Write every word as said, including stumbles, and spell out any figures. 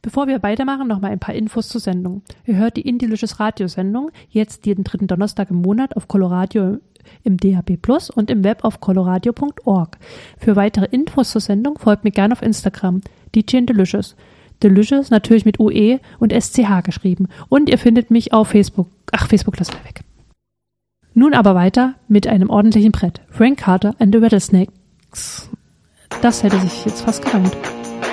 Bevor wir weitermachen, noch mal ein paar Infos zur Sendung. Ihr hört die Indie-Licious Radiosendung, jetzt jeden dritten Donnerstag im Monat auf Coloradio im D A B Plus und im Web auf coloradio punkt org. Für weitere Infos zur Sendung folgt mir gerne auf Instagram, D J Delicious. Delicious natürlich mit U E und S C H geschrieben. Und ihr findet mich auf Facebook. Ach, Facebook lassen wir weg. Nun aber weiter mit einem ordentlichen Brett. Frank Carter and the Rattlesnakes. Das hätte sich jetzt fast gereimt.